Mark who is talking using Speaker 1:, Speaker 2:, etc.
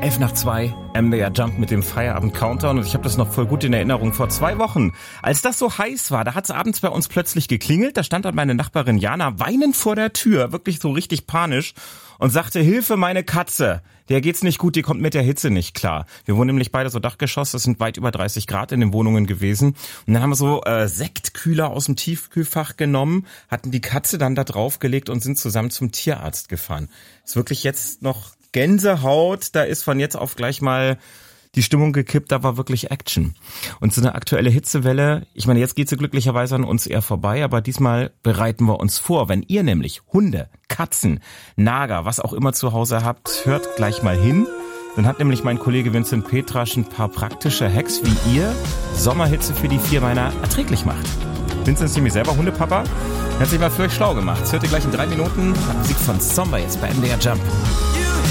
Speaker 1: 11:02, MDR Jump mit dem Feierabend-Countdown und ich habe das noch voll gut in Erinnerung. Vor 2 Wochen, als das so heiß war, da hat es abends bei uns plötzlich geklingelt, da stand dann meine Nachbarin Jana weinend vor der Tür, wirklich so richtig panisch und sagte, Hilfe, meine Katze, der geht's nicht gut, die kommt mit der Hitze nicht klar. Wir wohnen nämlich beide so Dachgeschoss, es sind weit über 30 Grad in den Wohnungen gewesen und dann haben wir so Sektkühler aus dem Tiefkühlfach genommen, hatten die Katze dann da draufgelegt und sind zusammen zum Tierarzt gefahren. Ist wirklich jetzt noch Gänsehaut, da ist von jetzt auf gleich mal die Stimmung gekippt, da war wirklich Action. Und so eine aktuelle Hitzewelle, ich meine, jetzt geht sie glücklicherweise an uns eher vorbei, aber diesmal bereiten wir uns vor. Wenn ihr nämlich Hunde, Katzen, Nager, was auch immer zu Hause habt, hört gleich mal hin. Dann hat nämlich mein Kollege Vincent Petrasch ein paar praktische Hacks, wie ihr Sommerhitze für die Vierbeiner erträglich macht. Vincent ist nämlich selber Hundepapa, hat sich mal für euch schlau gemacht. Das hört ihr gleich in 3 Minuten. Musik von Sommer jetzt bei MDR Jump.